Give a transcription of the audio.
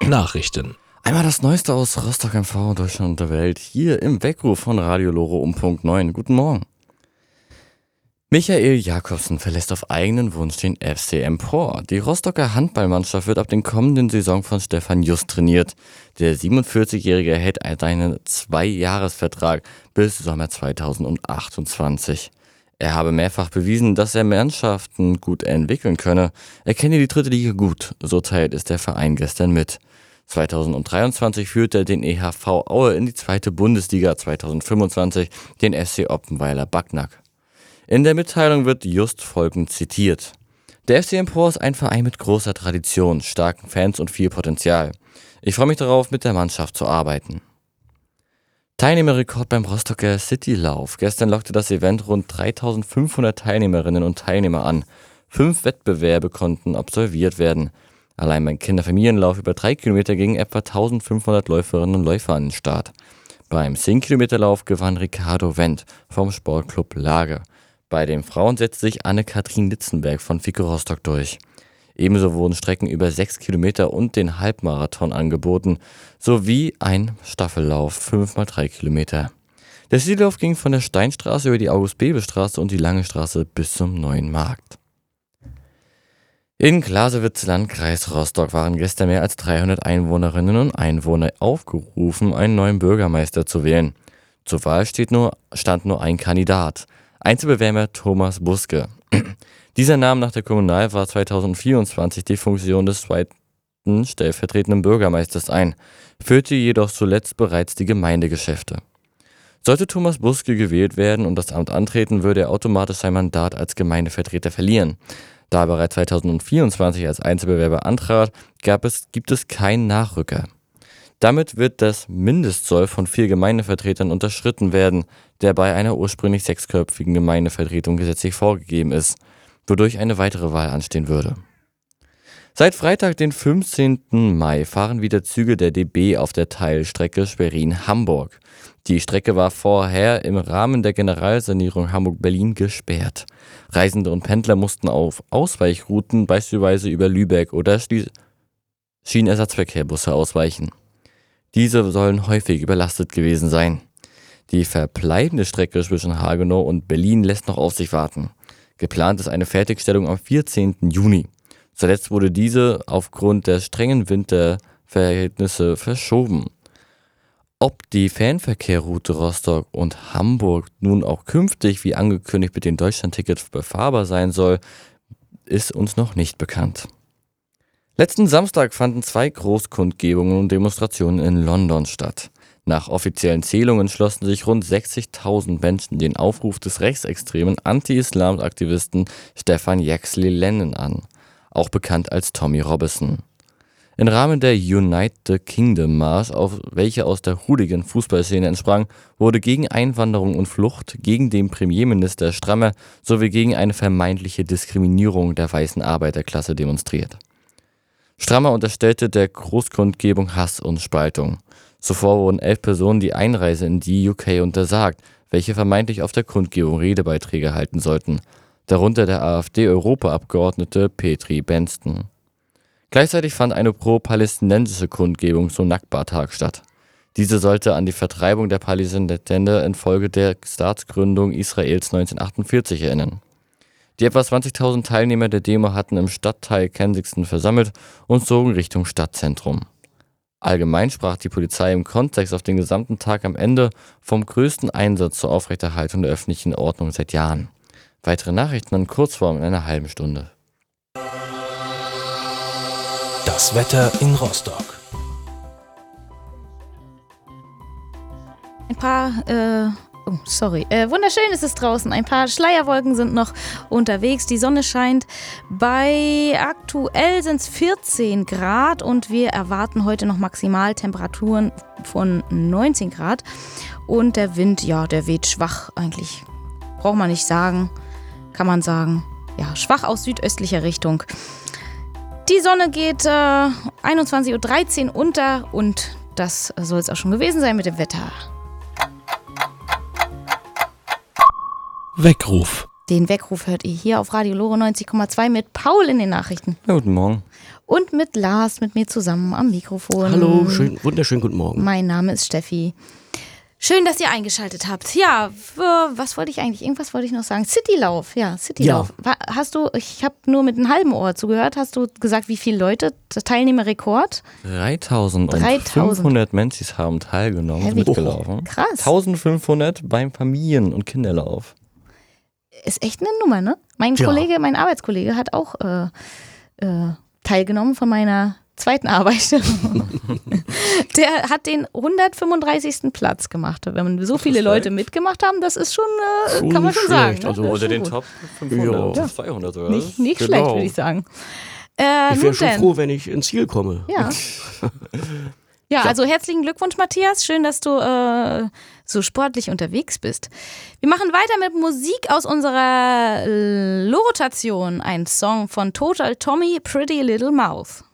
Nachrichten. Einmal das Neueste aus Rostock MV, Deutschland und der Welt, hier im Weckruf von Radio Lore um Punkt 9. Guten Morgen. Michael Jakobsen verlässt auf eigenen Wunsch den FC Empor. Die Rostocker Handballmannschaft wird ab der kommenden Saison von Stefan Just trainiert. Der 47-Jährige erhält einen 2-Jahres-Vertrag bis Sommer 2028. Er habe mehrfach bewiesen, dass er Mannschaften gut entwickeln könne. Er kenne die dritte Liga gut, so teilt es der Verein gestern mit. 2023 führte er den EHV Aue in die zweite Bundesliga, 2025 den SC Oppenweiler Backnack. In der Mitteilung wird Just folgend zitiert. Der FC Empor ist ein Verein mit großer Tradition, starken Fans und viel Potenzial. Ich freue mich darauf, mit der Mannschaft zu arbeiten. Teilnehmerrekord beim Rostocker Citylauf. Gestern lockte das Event rund 3500 Teilnehmerinnen und Teilnehmer an. 5 Wettbewerbe konnten absolviert werden. Allein beim Kinderfamilienlauf über 3 Kilometer gingen etwa 1500 Läuferinnen und Läufer an den Start. Beim 10-Kilometer-Lauf gewann Ricardo Wendt vom Sportclub Lage. Bei den Frauen setzte sich Anne-Kathrin Litzenberg von FICO Rostock durch. Ebenso wurden Strecken über 6 Kilometer und den Halbmarathon angeboten, sowie ein Staffellauf 5x3 Kilometer. Der Citylauf ging von der Steinstraße über die August-Bebel-Straße und die Lange Straße bis zum Neuen Markt. In Glasewitz, Landkreis Rostock, waren gestern mehr als 300 Einwohnerinnen und Einwohner aufgerufen, einen neuen Bürgermeister zu wählen. Zur Wahl stand nur ein Kandidat. Einzelbewerber Thomas Buske. Dieser nahm nach der Kommunalwahl 2024 die Funktion des zweiten stellvertretenden Bürgermeisters ein, führte jedoch zuletzt bereits die Gemeindegeschäfte. Sollte Thomas Buske gewählt werden und das Amt antreten, würde er automatisch sein Mandat als Gemeindevertreter verlieren. Da er bereits 2024 als Einzelbewerber antrat, gibt es keinen Nachrücker. Damit wird das Mindestsoll von 4 Gemeindevertretern unterschritten werden, der bei einer ursprünglich 6-köpfigen Gemeindevertretung gesetzlich vorgegeben ist, wodurch eine weitere Wahl anstehen würde. Seit Freitag, den 15. Mai, fahren wieder Züge der DB auf der Teilstrecke Schwerin-Hamburg. Die Strecke war vorher im Rahmen der Generalsanierung Hamburg-Berlin gesperrt. Reisende und Pendler mussten auf Ausweichrouten, beispielsweise über Lübeck oder Schienenersatzverkehrbusse ausweichen. Diese sollen häufig überlastet gewesen sein. Die verbleibende Strecke zwischen Hagenow und Berlin lässt noch auf sich warten. Geplant ist eine Fertigstellung am 14. Juni. Zuletzt wurde diese aufgrund der strengen Winterverhältnisse verschoben. Ob die Fernverkehrroute Rostock und Hamburg nun auch künftig wie angekündigt mit den Deutschlandtickets befahrbar sein soll, ist uns noch nicht bekannt. Letzten Samstag fanden 2 Großkundgebungen und Demonstrationen in London statt. Nach offiziellen Zählungen schlossen sich rund 60.000 Menschen den Aufruf des rechtsextremen Anti-Islam-Aktivisten Stefan Yaxley Lennon an, auch bekannt als Tommy Robinson. Im Rahmen der United Kingdom March, welche aus der Hooligan-Fußballszene entsprang, wurde gegen Einwanderung und Flucht, gegen den Premierminister Strammer sowie gegen eine vermeintliche Diskriminierung der weißen Arbeiterklasse demonstriert. Strammer unterstellte der Großkundgebung Hass und Spaltung. Zuvor wurden 11 Personen die Einreise in die UK untersagt, welche vermeintlich auf der Kundgebung Redebeiträge halten sollten, darunter der AfD-Europaabgeordnete Petri Benston. Gleichzeitig fand eine pro-palästinensische Kundgebung zum Nakba-Tag statt. Diese sollte an die Vertreibung der Palästinenser infolge der Staatsgründung Israels 1948 erinnern. Die etwa 20.000 Teilnehmer der Demo hatten im Stadtteil Kensington versammelt und zogen Richtung Stadtzentrum. Allgemein sprach die Polizei im Kontext auf den gesamten Tag am Ende vom größten Einsatz zur Aufrechterhaltung der öffentlichen Ordnung seit Jahren. Weitere Nachrichten in Kurzform in einer halben Stunde. Das Wetter in Rostock. Wunderschön ist es draußen. Ein paar Schleierwolken sind noch unterwegs. Die Sonne scheint. Aktuell sind es 14 Grad und wir erwarten heute noch Maximaltemperaturen von 19 Grad. Und der Wind, der weht schwach eigentlich. Braucht man nicht sagen. Kann man sagen. Ja, schwach aus südöstlicher Richtung. Die Sonne geht 21.13 Uhr unter und das soll es auch schon gewesen sein mit dem Wetter. Weckruf. Den Weckruf hört ihr hier auf Radio Lore 90,2 mit Paul in den Nachrichten. Ja, guten Morgen. Und mit Lars, mit mir zusammen am Mikrofon. Hallo, wunderschönen guten Morgen. Mein Name ist Steffi. Schön, dass ihr eingeschaltet habt. Ja, was wollte ich eigentlich? Irgendwas wollte ich noch sagen. Citylauf, ja, Citylauf. Ja. Ich habe nur mit einem halben Ohr zugehört. Hast du gesagt, wie viele Leute? Teilnehmerrekord? 3.500 Menschen haben teilgenommen, Hä, wie- mitgelaufen. Krass. 1.500 beim Familien- und Kinderlauf. Ist echt eine Nummer, ne? Mein Ja. Arbeitskollege hat auch teilgenommen von meiner zweiten Arbeit. Der hat den 135. Platz gemacht. Wenn so viele Leute mitgemacht haben, das ist schon, Schon kann man nicht schon sagen. schlecht. Ne? Also Das ist Unter schon den gut. Top 500, Ja. 200 sogar. Nicht Genau. schlecht, würde ich sagen. Ich Nun wäre schon denn. froh, wenn ich ins Ziel komme. Ja. Ja, also herzlichen Glückwunsch, Matthias. Schön, dass du so sportlich unterwegs bist. Wir machen weiter mit Musik aus unserer Lorotation. Ein Song von Total Tommy, Pretty Little Mouth.